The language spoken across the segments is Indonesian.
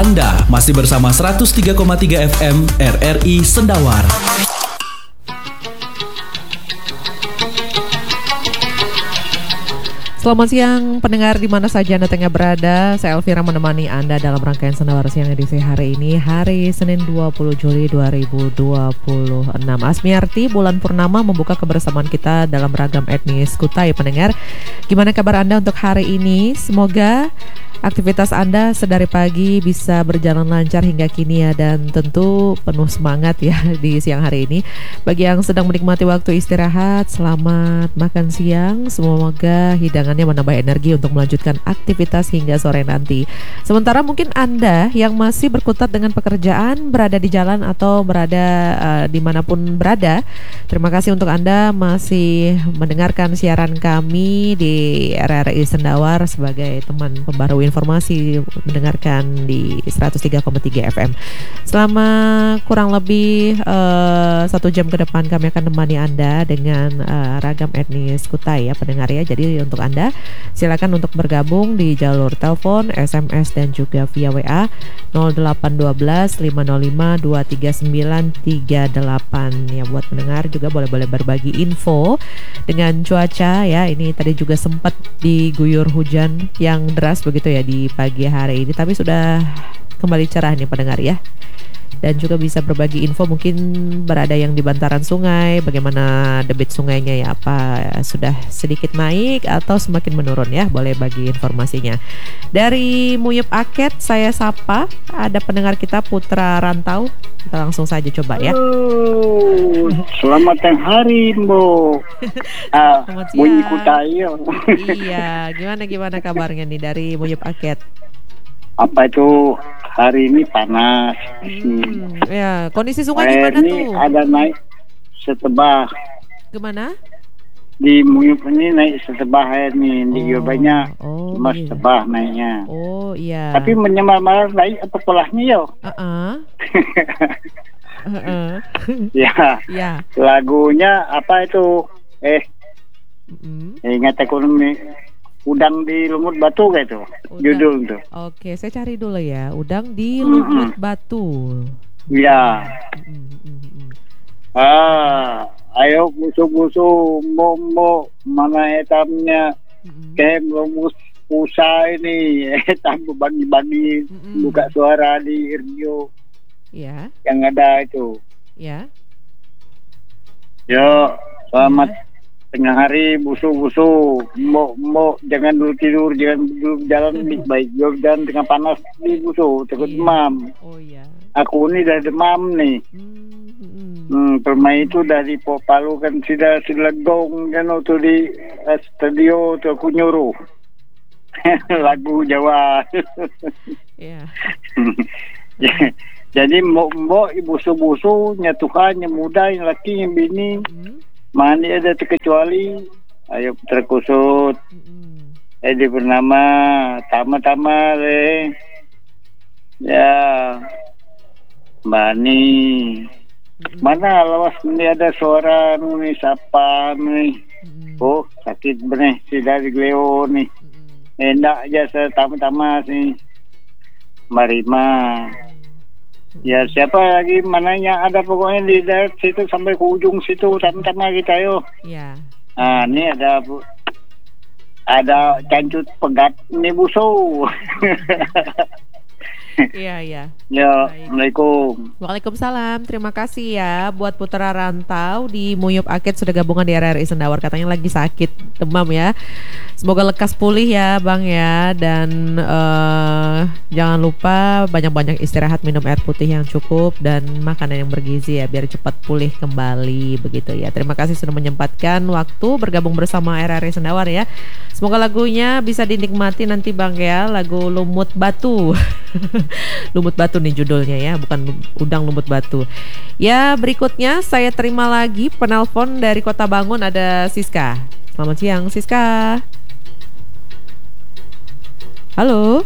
Anda masih bersama 103,3 FM RRI Sendawar. Selamat siang pendengar di mana saja Anda tengah berada. Saya Elvira menemani Anda dalam rangkaian Sendawar Siang edisi hari ini, hari Senin 20 Juli 2026. Asmiarti bulan purnama membuka kebersamaan kita dalam ragam etnis Kutai. Pendengar, gimana kabar Anda untuk hari ini? Semoga aktivitas Anda sedari pagi bisa berjalan lancar hingga kini ya, dan tentu penuh semangat ya di siang hari ini. Bagi yang sedang menikmati waktu istirahat, selamat makan siang. Semoga hidangannya menambah energi untuk melanjutkan aktivitas hingga sore nanti. Sementara mungkin Anda yang masih berkutat dengan pekerjaan, berada di jalan atau berada dimanapun berada, terima kasih untuk Anda masih mendengarkan siaran kami di RRI Sendawar sebagai teman pembaru informasi, mendengarkan di 103,3 FM. Selama kurang lebih 1 jam ke depan kami akan menemani Anda dengan ragam etnis Kutai ya pendengar ya. Jadi untuk Anda silakan untuk bergabung di jalur telepon, SMS dan juga via WA 0812 505 23938 ya. Buat pendengar juga boleh berbagi info dengan cuaca ya. Ini tadi juga sempat diguyur hujan yang deras begitu ya di pagi hari ini, tapi sudah kembali cerah nih pendengar ya. Dan juga bisa berbagi info mungkin berada yang di bantaran sungai, bagaimana debit sungainya ya, apa sudah sedikit naik atau semakin menurun ya, boleh bagi informasinya. Dari Muyup Aket saya sapa, ada pendengar kita Putra Rantau, kita langsung saja coba ya. Selamat hari Mbok. Selamat siang. Bunyi Kutai. Iya, gimana kabarnya nih dari Muyup Aket? Apa itu hari ini panas. Ya, kondisi sungai gimana ini tuh? ada naik setebah. Gimana? Di Muyup ini naik setebah air nih, di banyak. Cuma iya. setebah naiknya. Oh iya. Tapi menyamar naik apa polahnya yo? Ya. Ya. Lagunya apa itu? Ingat aku Udang di Lumut Batu kayak itu judul tuh. Oke, saya cari dulu ya. Udang di Lumut Batu. Ya. Ayo busu-busu mo mana etamnya kayak melumus pusat ini etam bagi-bagi buka suara di radio. Ya. Yang ada itu. Ya. Yo, selamat tengah hari busu-busu, mbok jangan dulu tidur, jangan dulu jalan baik, jangan tengah panas di busu, takut demam. Oh iya. Aku ini dah demam nih. Permai itu dari Palu kan sudah legong kan tuh di studio tuh aku nyuruh lagu Jawa. Iya. Jadi mbok busu-busu nyatukan yang muda, yang laki, yang bini. Mandi ada terkecuali, ayo terkusut. Di bernama Tama-Tama le. Ya, Bani. Mana lawas ini ada suara nih siapa nih? Oh sakit benih si dari Gleo nih. Enak aja saya Tama-Tama sih. Marima. Ya siapa lagi mananya ada pokoknya di daerah situ sampai ke ujung situ sama-sama kita yo. Iya. Ini ada cancut pegat nih busu. Iya. Ya, Assalamualaikum. Waalaikumsalam. Terima kasih ya buat Putra Rantau di Muyup Aket sudah gabungan di RRI Sendawar, katanya lagi sakit demam ya. Semoga lekas pulih ya Bang ya, dan jangan lupa banyak-banyak istirahat, minum air putih yang cukup dan makanan yang bergizi ya biar cepat pulih kembali begitu ya. Terima kasih sudah menyempatkan waktu bergabung bersama RRI Sendawar ya. Semoga lagunya bisa dinikmati nanti Bang ya, lagu Lumut Batu. Lumut Batu nih judulnya ya, bukan Udang Lumut Batu. Ya, berikutnya saya terima lagi penelpon dari Kota Bangun, ada Siska. Selamat siang Siska. Halo.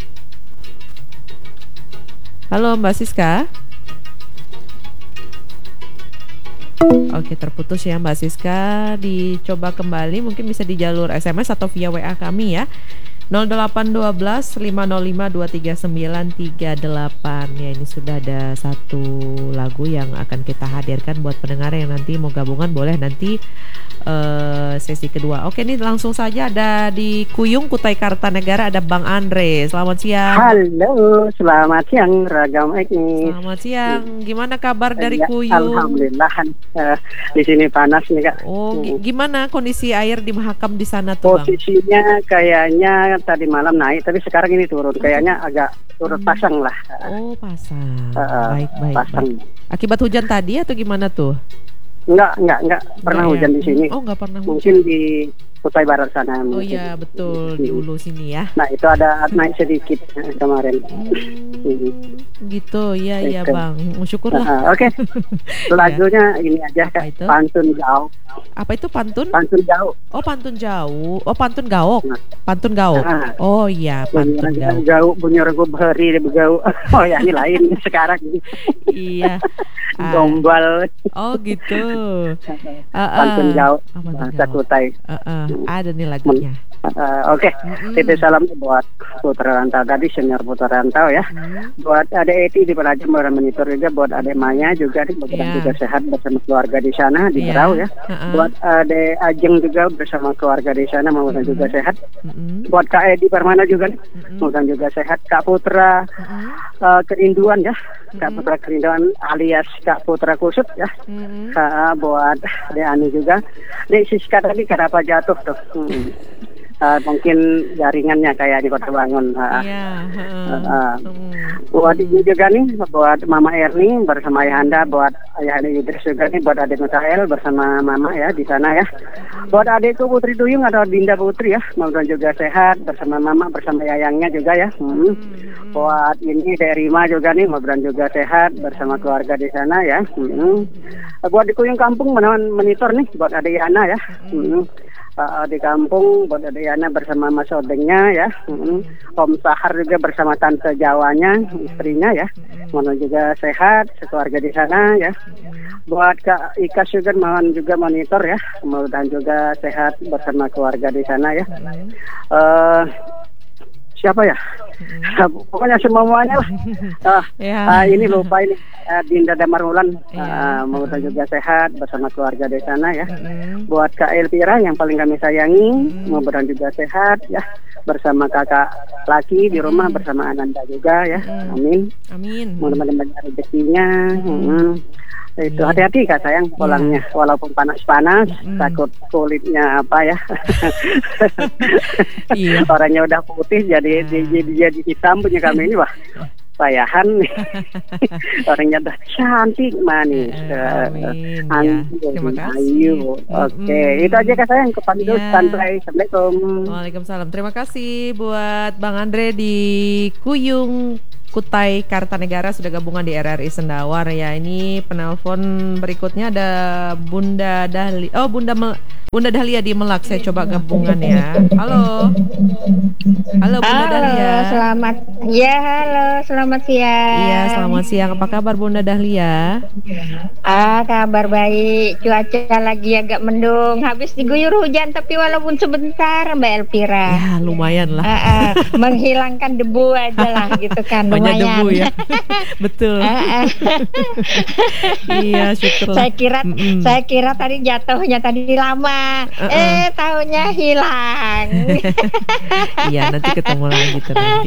Halo Mbak Siska. Oke, terputus ya Mbak Siska. Dicoba kembali, mungkin bisa di jalur SMS atau via WA kami ya 0812 505 23938. Ya, ini sudah ada satu lagu yang akan kita hadirkan buat pendengar yang nanti mau gabungan, boleh nanti sesi kedua. Oke, ini langsung saja ada di Kuyung, Kutai Kartanegara, ada Bang Andre. Selamat siang. Halo, selamat siang Ragam Eki. Selamat siang. Gimana kabar dari Ya, Kuyung? Alhamdulillah, di sini panas nih Kak. Oh, gimana kondisi air di Mahakam di sana tuh, Bang? Posisinya kayaknya tadi malam naik, tapi sekarang ini turun. Kayaknya agak turun pasang lah. Oh, pasang. Baik. Pasang. Akibat hujan tadi atau gimana tuh? Enggak pernah Enggak ya? hujan di sini. Oh, enggak pernah Mungkin hujan. di Kutai Barat sana. Oh mungkin. iya, betul, di Ulu sini ya. Nah, itu ada naik sedikit kemarin. Gitu, iya Itu. Bang. Syukurlah. Oke. Lagunya ini aja Apa Kak. itu? Pantun jauh. Apa itu pantun? Pantun jauh. Oh, pantun jauh. Oh, pantun gaok. Pantun gaok. Ah. Oh iya, pantun gaok. Jauh punya rego beri begau. Oh ya, ini lain sekarang ini. Iya. Gombal. Oh gitu. Pantun jauh. Pantun Bahasa gaok. Kutai. Ada nih lagunya. Oke, titip salam buat Putra Rantau tadi, senior Putra Rantau ya. Buat Adek Eti di Penajam Monitor juga, buat Adek Maya juga di juga sehat bersama keluarga di sana di Berau ya. Buat Adek Ajeng juga bersama keluarga di sana, mudah-mudahan juga sehat. Buat Kak Edi Permana juga nih, mudah-mudahan juga sehat. Kak Putra Kerinduan ya, Kak Putra Kerinduan alias Kak Putra Kusut ya. Buat Adek Ani juga. Dek Siska tadi kenapa jatuh tuh? Mungkin jaringannya kayak di Kota Bangun. Iya. Buat ini juga nih, buat Mama Erni bersama Ayahanda, buat Ayahanda Idris juga nih, buat adik Mutael bersama Mama ya di sana ya. Buat adikku Putri Duyung atau Dinda Putri ya, mudah juga sehat bersama Mama, bersama Yayangnya juga ya. Buat ini dari Rima juga nih, mudah juga sehat bersama keluarga di sana ya. Buat di Kuyung Kampung menawan monitor nih, buat adik Yana ya. Di kampung buat Adriana bersama Mas Odengnya ya, Om Sahar juga bersama Tante Jawanya istrinya ya, mohon juga sehat sekeluarga di sana ya. Buat Kak Ika juga mohon juga monitor ya, mudah juga sehat bersama keluarga di sana ya. Siapa ya? Pokoknya semuanya lah. Ini lupa ini Dinda Damarwulan, mudah juga sehat bersama keluarga di sana ya. Buat Kak Elvira yang paling kami sayangi, mudah juga sehat ya bersama kakak laki di rumah bersama Ananda juga ya. Amin. Mudah-mudahan banyak rezekinya. Itu hati-hati Kak sayang pulangnya, walaupun panas-panas takut kulitnya apa ya. Orangnya udah putih jadi hitam punya kami ini wah. Payahan nih. Orangnya udah cantik manis. Amin. Terima kasih. Oke, itu aja Kak sayang, kepandu santai. Assalamualaikum. Waalaikumsalam. Terima kasih buat Bang Andre di Kuyung Kutai Kartanegara sudah gabungan di RRI Sendawar ya. Ini penelpon berikutnya ada Bunda Dahlia. Oh, Bunda Dahlia di Melak. Saya coba gabungan ya. Halo. Halo Bunda Dahlia. Selamat. Ya, halo, selamat siang. Iya, selamat siang. Apa kabar Bunda Dahlia? Kabar baik. Cuaca lagi agak mendung. Habis diguyur hujan tapi walaupun sebentar Mbak Elvira. Ya, lumayan lah. Menghilangkan debu aja lah gitu kan. Banyak debu ya. Betul. Iya, syukurlah. Saya kira tadi jatuhnya tadi lama. Taunya hilang. Iya, nanti ketemu lagi tuh nanti.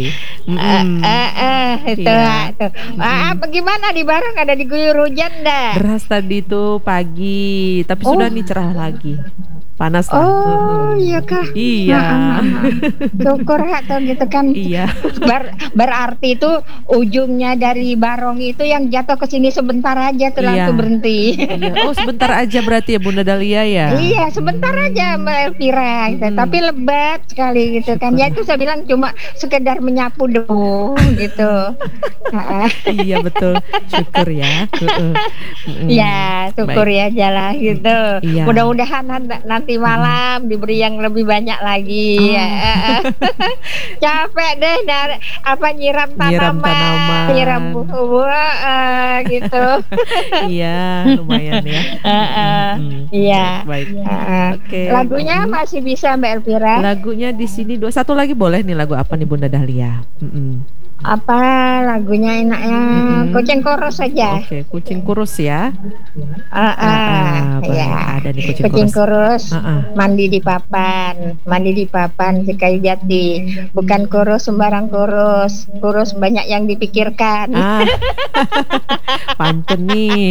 Itu. Bagaimana di Barong ada diguyur hujan dah? Deras tadi tuh pagi, tapi sudah nih cerah lagi. Panas lah. Iya kah? Iya. Syukur atau gitu kan. Iya. Berarti itu ujungnya dari Barong itu yang jatuh ke sini sebentar aja tuh langsung berhenti. Iya. Oh, sebentar aja berarti ya Bunda Dahlia ya. Iya, sebentar aja Mbak Elvira gitu. Tapi lebat sekali gitu kan. Ya itu saya bilang cuma sekedar menyapu debu gitu. Iya betul. Syukur ya. Ya, syukur ya jalan gitu. Iya. Mudah-mudahan nanti nanti malam diberi yang lebih banyak lagi. Capek deh nyiram tanaman, nyiram buah gitu. Iya, lumayan ya. Iya. Baik. Oke. Lagunya masih bisa Mbak Elvira. Lagunya di sini satu lagi boleh nih, lagu apa nih Bunda Dahlia? Apa lagunya enaknya? Kucing kurus saja. Oke, kucing kurus ya. Ya. Ada nih kucing kurus. Mandi di papan di kayu jati. Bukan kurus sembarang kurus. Kurus banyak yang dipikirkan. Pancen nih.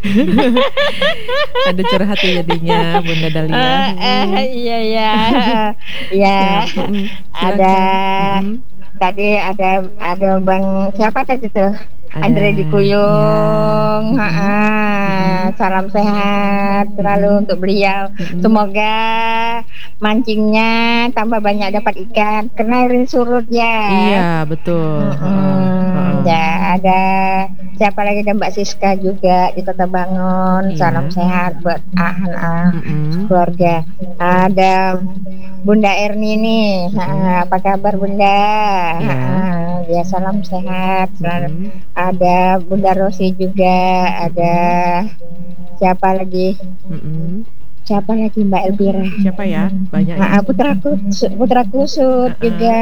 Ada curhat ya jadinya Bunda Dahlia. Iya. Ya. Ada. Tadi ada Bang siapa tadi tuh? Andre di Kuyung. Salam sehat selalu untuk beliau. Semoga mancingnya tambah banyak dapat ikan karena ini surut ya. Iya betul. Ya ada siapa lagi, ada Mbak Siska juga di Kota Bangun. Salam sehat buat keluarga. Ada Bunda Erni nih. Apa kabar Bunda? Ya salam sehat selalu. Ada Bunda Rosi juga. Ada siapa lagi? Siapa lagi Mbak Elvira? Siapa ya? Banyak ya? Putra Kusut juga,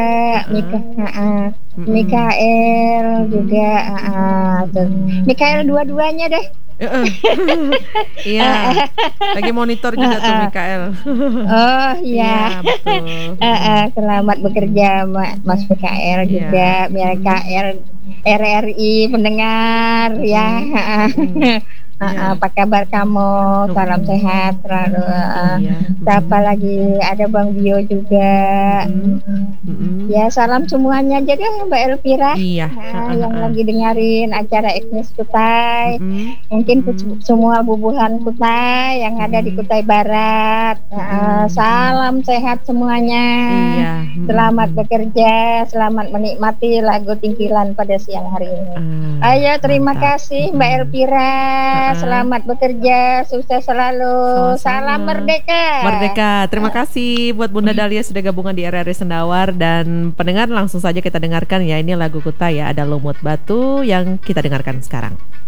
Mikael juga, Mikael dua-duanya deh. Iya, lagi monitor juga tuh Mikael. Oh iya, betul. Selamat bekerja Mas Mikael juga, Mikael RRI pendengar ya. Apa kabar kamu? Salam sehat selalu. Siapa lagi? Ada Bang Bio juga. Ya salam semuanya aja deh Mbak Elvira. Yang lagi dengerin acara Ignis Kutai. Mungkin semua bubuhan Kutai yang ada di Kutai Barat. Salam sehat semuanya. Selamat bekerja, selamat menikmati lagu Tingkilan pada siang hari ini. Ayo terima kasih Mbak Elvira. Selamat bekerja, sukses selalu. Salam merdeka. Terima kasih buat Bunda Dahlia sudah gabungan di RRI Sendawar. Dan pendengar langsung saja kita dengarkan ya, ini lagu Kutai ya, ada Lumut Batu yang kita dengarkan sekarang.